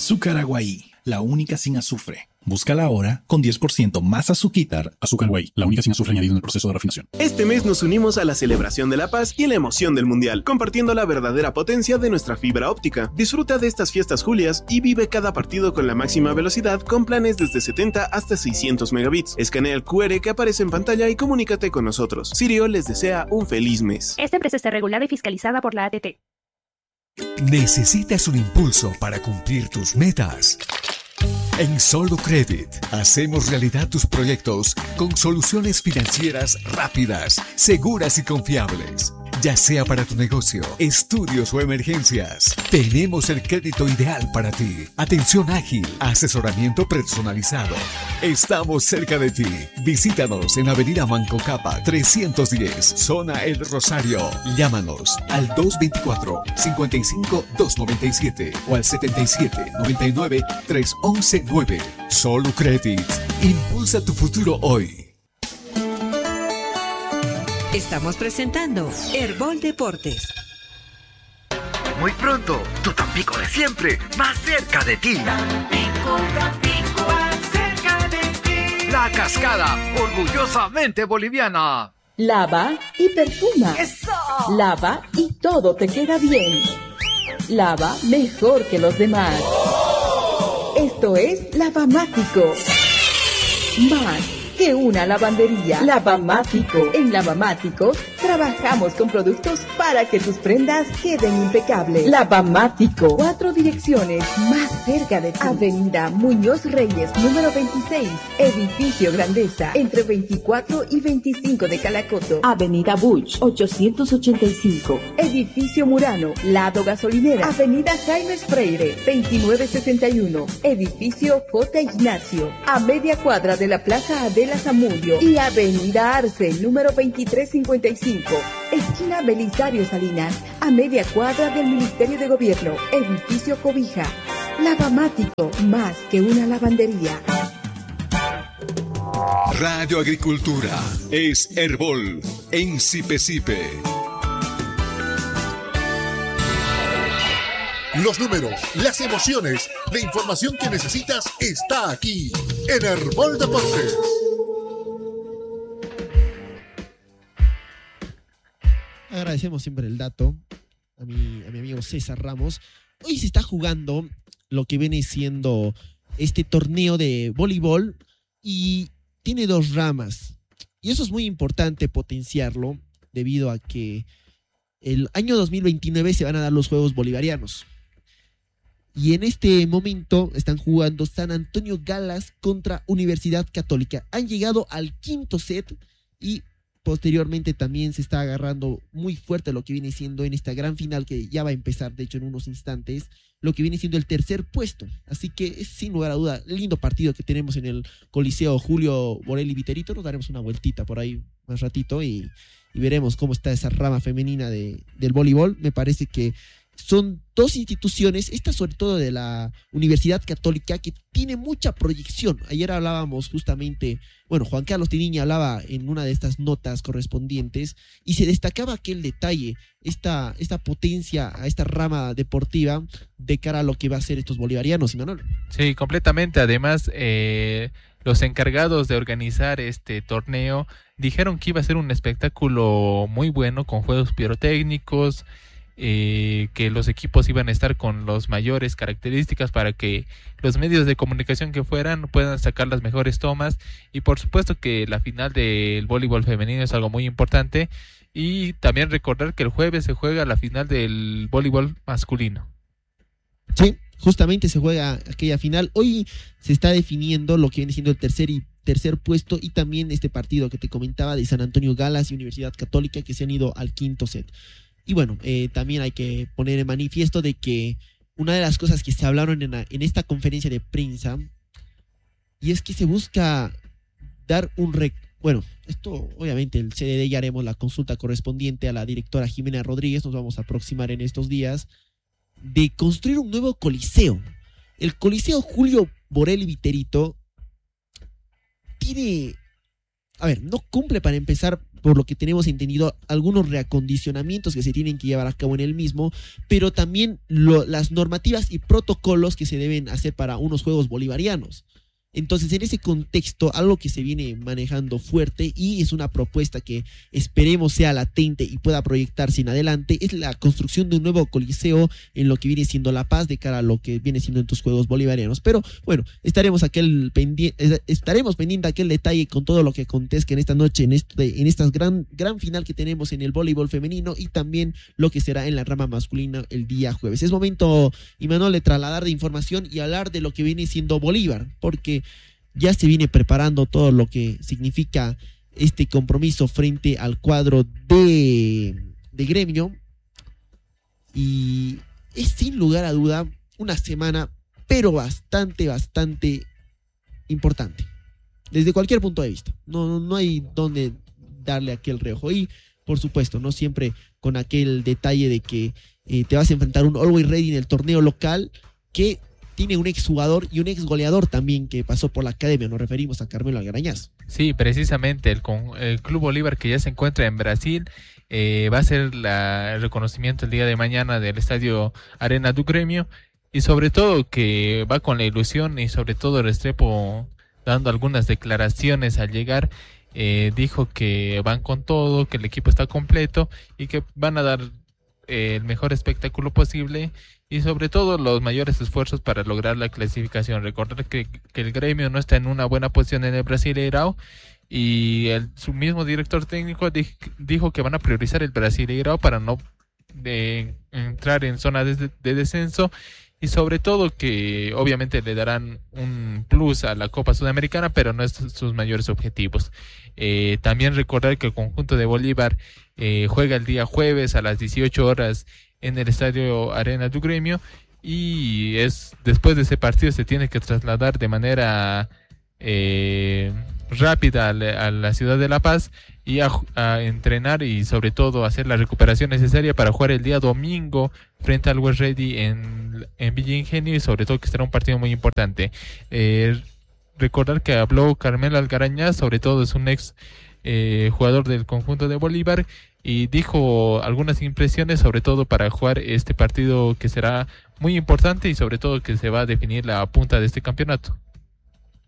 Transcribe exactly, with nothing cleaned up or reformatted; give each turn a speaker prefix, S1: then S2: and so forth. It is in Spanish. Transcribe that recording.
S1: Azúcar Aguaí, la única sin azufre. Búscala ahora con diez por ciento más azuquitar.
S2: Azúcar Aguaí, la única sin azufre añadido en el proceso de refinación.
S3: Este mes nos unimos a la celebración de la paz y la emoción del mundial, compartiendo la verdadera potencia de nuestra fibra óptica. Disfruta de estas fiestas julias y vive cada partido con la máxima velocidad con planes desde setenta hasta seiscientos megabits. Escanea el cu erre que aparece en pantalla y comunícate con nosotros. Sirio les desea un feliz mes.
S4: Esta empresa está regulada y fiscalizada por la A T T.
S5: ¿Necesitas un impulso para cumplir tus metas? En Solo Credit hacemos realidad tus proyectos con soluciones financieras rápidas, seguras y confiables. Ya sea para tu negocio, estudios o emergencias, tenemos el crédito ideal para ti. Atención ágil, asesoramiento personalizado. Estamos cerca de ti. Visítanos en Avenida Manco Capa trescientos diez, Zona El Rosario. Llámanos al dos dos cuatro, cinco cinco, dos nueve siete o al setenta y siete, noventa y nueve, trescientos once nueve. Solo Credit. Impulsa tu futuro hoy.
S6: Estamos presentando Herbol Deportes.
S7: Muy pronto, tu Tampico de siempre, más cerca de ti.
S8: Tampico, Tampico, más cerca de ti.
S7: La Cascada, orgullosamente boliviana.
S9: Lava y perfuma.
S7: ¡Eso!
S9: Lava y todo te queda bien. Lava mejor que los demás. ¡Oh! Esto es Lavamático. Más que una lavandería. Lavamático. En Lavamático trabajamos con productos para que tus prendas queden impecables. Lavamático. Cuatro direcciones más cerca de ti. Avenida Muñoz Reyes, número veintiséis. Edificio Grandeza, entre veinticuatro y veinticinco de Calacoto. Avenida Buch, ochocientos ochenta y cinco. Edificio Murano, lado gasolinera. Avenida Jaime Freire, veintinueve sesenta y uno. Edificio J. Ignacio, a media cuadra de la Plaza Adela Zamudio. Y Avenida Arce, número veintitrés cincuenta y cinco. Esquina Belisario Salinas, a media cuadra del Ministerio de Gobierno. Edificio Cobija. Lavamático, más que una lavandería.
S5: Radio Agricultura es Herbol en Sipe Sipe.
S10: Los números, las emociones, la información que necesitas está aquí en Herbol Deportes.
S11: Agradecemos siempre el dato a mi, a mi amigo César Ramos. Hoy se está jugando lo que viene siendo este torneo de voleibol y tiene dos ramas. Y eso es muy importante potenciarlo debido a que el año dos mil veintinueve se van a dar los Juegos Bolivarianos. Y en este momento están jugando San Antonio Galas contra Universidad Católica. Han llegado al quinto set y posteriormente también se está agarrando muy fuerte lo que viene siendo en esta gran final que ya va a empezar, de hecho, en unos instantes, lo que viene siendo el tercer puesto. Así que es sin lugar a duda lindo partido que tenemos en el Coliseo Julio Borelli Viterito. Nos daremos una vueltita por ahí más ratito y, y veremos cómo está esa rama femenina de, del voleibol. Me parece que son dos instituciones, esta sobre todo de la Universidad Católica, que tiene mucha proyección. Ayer hablábamos justamente, bueno, Juan Carlos Tiniña hablaba en una de estas notas correspondientes y se destacaba aquel detalle, esta, esta potencia a esta rama deportiva de cara a lo que va a ser estos bolivarianos, Imanol.
S12: Sí, completamente. Además, eh, los encargados de organizar este torneo dijeron que iba a ser un espectáculo muy bueno con juegos pirotécnicos, Eh, que los equipos iban a estar con las mayores características para que los medios de comunicación que fueran puedan sacar las mejores tomas, y por supuesto que la final del voleibol femenino es algo muy importante, y también recordar que el jueves se juega la final del voleibol masculino.
S11: Sí, justamente se juega aquella final. Hoy se está definiendo lo que viene siendo el tercer y tercer puesto y también este partido que te comentaba de San Antonio Galas y Universidad Católica, que se han ido al quinto set. Y bueno, eh, también hay que poner en manifiesto de que una de las cosas que se hablaron en, la, en esta conferencia de prensa, y es que se busca dar un... Rec bueno, esto obviamente el C D D ya haremos la consulta correspondiente a la directora Jimena Rodríguez, nos vamos a aproximar en estos días, de construir un nuevo coliseo. El Coliseo Julio Borelli Viterito tiene... A ver, no cumple para empezar por lo que tenemos entendido, algunos reacondicionamientos que se tienen que llevar a cabo en el mismo, pero también lo, las normativas y protocolos que se deben hacer para unos Juegos Bolivarianos. Entonces, en ese contexto, algo que se viene manejando fuerte y es una propuesta que esperemos sea latente y pueda proyectarse en adelante, es la construcción de un nuevo coliseo en lo que viene siendo La Paz de cara a lo que viene siendo en tus Juegos Bolivarianos. Pero bueno, estaremos aquel pendiente, estaremos pendiente de aquel detalle con todo lo que acontezca en esta noche, en este, en esta gran, gran final que tenemos en el voleibol femenino y también lo que será en la rama masculina el día jueves. Es momento, Imanol, de trasladar de información y hablar de lo que viene siendo Bolívar, porque ya se viene preparando todo lo que significa este compromiso frente al cuadro de, de Gremio, y es sin lugar a duda una semana pero bastante, bastante importante desde cualquier punto de vista. No, no hay donde darle aquel reojo y por supuesto no siempre con aquel detalle de que eh, te vas a enfrentar un Always Ready en el torneo local que tiene un exjugador y un exgoleador también que pasó por la academia. Nos referimos a Carmelo Algarañaz.
S12: Sí, precisamente el, con, el Club Bolívar, que ya se encuentra en Brasil, eh, va a ser la, el reconocimiento el día de mañana del estadio Arena do Grêmio, y sobre todo que va con la ilusión y sobre todo Restrepo dando algunas declaraciones al llegar. Eh, dijo que van con todo, que el equipo está completo y que van a dar eh, el mejor espectáculo posible y sobre todo los mayores esfuerzos para lograr la clasificación. Recordar que, que el Gremio no está en una buena posición en el Brasileirão y el, su mismo director técnico di, dijo que van a priorizar el Brasileirão para no de, entrar en zona de, de descenso, y sobre todo que obviamente le darán un plus a la Copa Sudamericana, pero no es sus mayores objetivos. Eh, también recordar que el conjunto de Bolívar eh, juega el día jueves a las dieciocho horas en el estadio Arena do Grêmio, y es después de ese partido se tiene que trasladar de manera eh, rápida a la, a la ciudad de La Paz y a, a entrenar y sobre todo hacer la recuperación necesaria para jugar el día domingo frente al West Ready en, en Villa Ingenio, y sobre todo que será un partido muy importante. Eh, recordar que habló Carmelo Algarañaz, sobre todo es un ex eh, jugador del conjunto de Bolívar, y dijo algunas impresiones sobre todo para jugar este partido que será muy importante y sobre todo que se va a definir la punta de este campeonato.